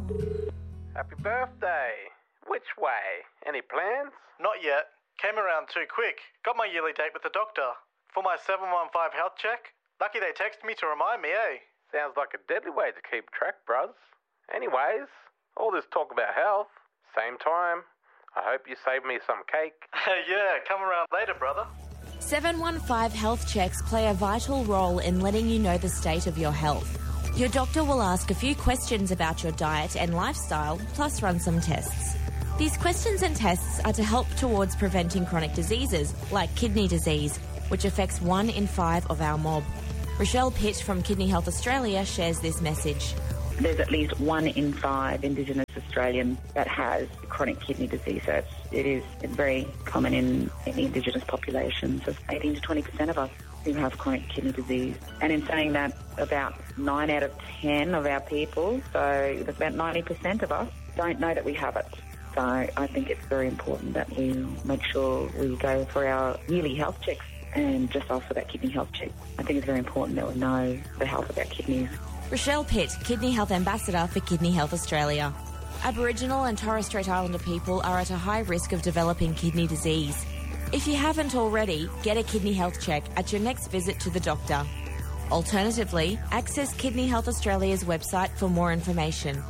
Happy birthday. Which way? Any plans? Not yet. Came around too quick. Got my yearly date with the doctor. For my 715 health check. Lucky they texted me to remind me, eh? Sounds like a deadly way to keep track, bruz. Anyways, all this talk about health, same time. I hope you save me some cake. Yeah, come around later, brother. 715 health checks play a vital role in letting you know the state of your health. Your doctor will ask a few questions about your diet and lifestyle, plus run some tests. These questions and tests are to help towards preventing chronic diseases like kidney disease, which affects 1 in 5 of our mob. Rochelle Pitt from Kidney Health Australia shares this message. There's at least 1 in 5 Indigenous Australians that has chronic kidney disease. So it is very common in Indigenous populations of 18 to 20% of us who have chronic kidney disease. And in saying that, about 9 out of 10 of our people, so that's about 90% of us, don't know that we have it. So I think it's very important that we make sure we go for our yearly health checks and just ask for that kidney health check. I think it's very important that we know the health of our kidneys. Rochelle Pitt, Kidney Health Ambassador for Kidney Health Australia. Aboriginal and Torres Strait Islander people are at a high risk of developing kidney disease. If you haven't already, get a kidney health check at your next visit to the doctor. Alternatively, access Kidney Health Australia's website for more information,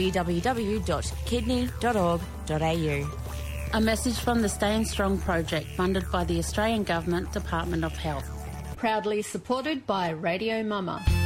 www.kidney.org.au. A message from the Staying Strong project funded by the Australian Government Department of Health. Proudly supported by Radio Mama.